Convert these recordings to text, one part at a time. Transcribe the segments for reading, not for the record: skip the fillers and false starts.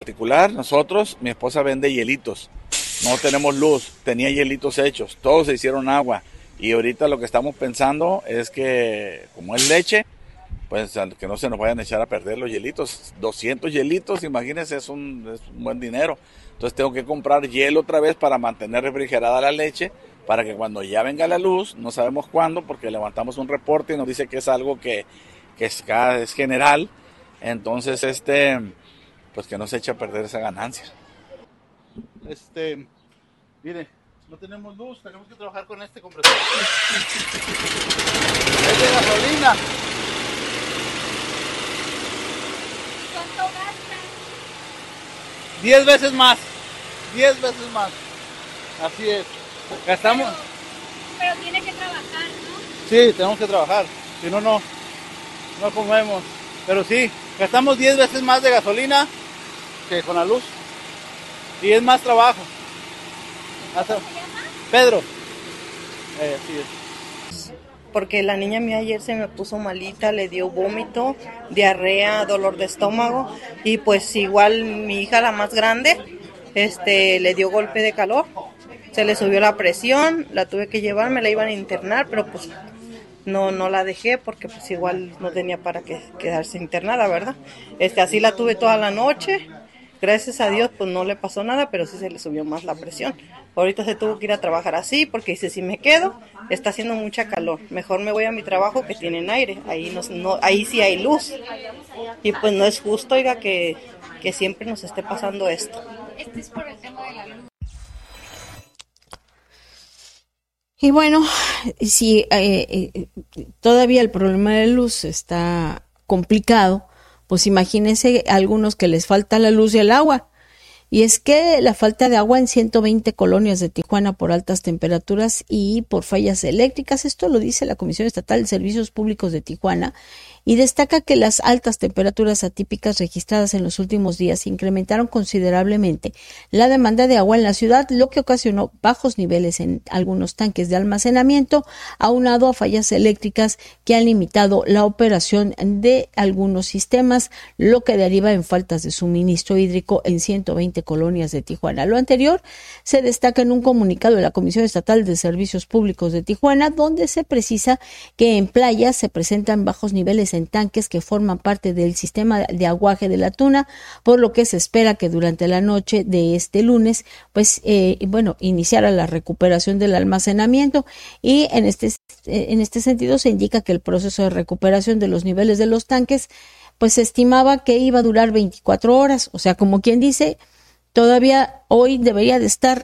particular, nosotros, mi esposa vende hielitos. No tenemos luz, tenía hielitos hechos, todos se hicieron agua. Y ahorita lo que estamos pensando es que, como es leche, pues que no se nos vayan a echar a perder los hielitos. 200 hielitos, imagínense, es un buen dinero. Entonces tengo que comprar hielo otra vez para mantener refrigerada la leche, para que cuando ya venga la luz, no sabemos cuándo, porque levantamos un reporte y nos dice que es algo que es general. Entonces, pues que no se eche a perder esa ganancia. Mire, no tenemos luz, tenemos que trabajar con este compresor. Es de gasolina. ¿Cuánto gasta? 10 veces más. 10 veces más. Así es. Gastamos. Pero tiene que trabajar, ¿no? Sí, tenemos que trabajar. Si no, no comemos. Pero sí, gastamos 10 veces más de gasolina que con la luz. Y es más trabajo. ¿Cómo se llama? Pedro. Así es. Porque la niña mía ayer se me puso malita, le dio vómito, diarrea, dolor de estómago, y pues igual mi hija, la más grande, le dio golpe de calor, se le subió la presión, la tuve que llevar, me la iban a internar, pero pues no la dejé porque pues igual no tenía para quedarse internada, ¿verdad? Así la tuve toda la noche. Gracias a Dios, pues no le pasó nada, pero sí se le subió más la presión. Ahorita se tuvo que ir a trabajar así, porque dice, si me quedo, está haciendo mucha calor. Mejor me voy a mi trabajo que tienen aire. Ahí ahí sí hay luz. Y pues no es justo, oiga, que siempre nos esté pasando esto. Este es por el tema de la luz. Y bueno, si todavía el problema de luz está complicado, pues imagínense algunos que les falta la luz y el agua. Y es que la falta de agua en 120 colonias de Tijuana por altas temperaturas y por fallas eléctricas, esto lo dice la Comisión Estatal de Servicios Públicos de Tijuana, y destaca que las altas temperaturas atípicas registradas en los últimos días incrementaron considerablemente la demanda de agua en la ciudad, lo que ocasionó bajos niveles en algunos tanques de almacenamiento, aunado a fallas eléctricas que han limitado la operación de algunos sistemas, lo que deriva en faltas de suministro hídrico en 120 colonias de Tijuana. Lo anterior se destaca en un comunicado de la Comisión Estatal de Servicios Públicos de Tijuana, donde se precisa que en playas se presentan bajos niveles en tanques que forman parte del sistema de aguaje de la Tuna, por lo que se espera que durante la noche de este lunes, pues, iniciara la recuperación del almacenamiento, y en este sentido se indica que el proceso de recuperación de los niveles de los tanques, pues se estimaba que iba a durar 24 horas, o sea, como quien dice, todavía hoy debería de estar,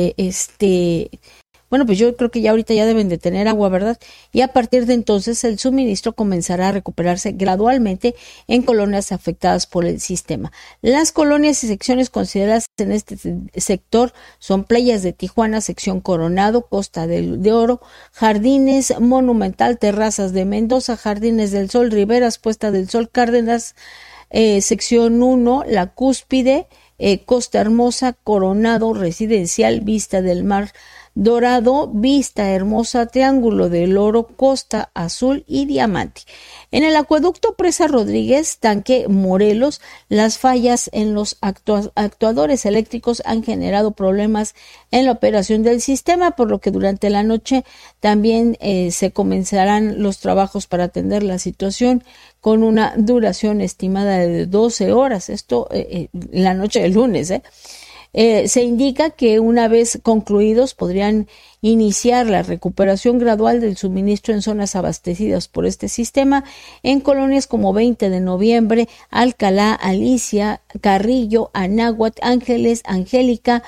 pues yo creo que ya ahorita ya deben de tener agua, ¿verdad? Y a partir de entonces el suministro comenzará a recuperarse gradualmente en colonias afectadas por el sistema. Las colonias y secciones consideradas en este sector son Playas de Tijuana, sección Coronado, Costa de Oro, Jardines Monumental, Terrazas de Mendoza, Jardines del Sol, Riberas, Puesta del Sol, Cárdenas, sección 1, La Cúspide, Costa Hermosa, Coronado, Residencial, Vista del Mar Dorado, Vista Hermosa, Triángulo del Oro, Costa Azul y Diamante. En el acueducto Presa Rodríguez, Tanque Morelos, las fallas en los actuadores eléctricos han generado problemas en la operación del sistema, por lo que durante la noche también se comenzarán los trabajos para atender la situación con una duración estimada de 12 horas. Esto la noche del lunes, se indica que una vez concluidos podrían iniciar la recuperación gradual del suministro en zonas abastecidas por este sistema en colonias como 20 de noviembre, Alcalá, Alicia, Carrillo, Anáhuac, Ángeles, Angélica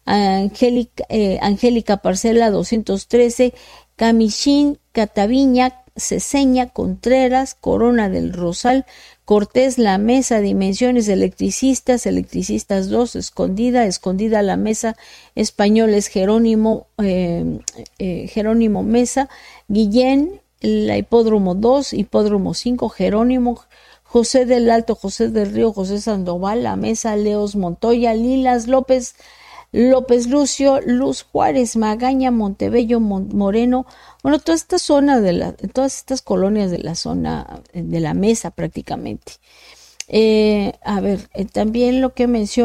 Parcela 213, Camichín, Cataviña, Ceseña, Contreras, Corona del Rosal, Cortés, La Mesa, Dimensiones, Electricistas 2, Escondida, La Mesa, Españoles, Jerónimo Mesa, Guillén, la Hipódromo 2, Hipódromo 5, Jerónimo, José del Alto, José del Río, José Sandoval, La Mesa, Leos Montoya, Lilas, López Lucio, Luz Juárez, Magaña, Montebello, Moreno, bueno, toda esta zona todas estas colonias de la zona de la Mesa prácticamente. También lo que menciona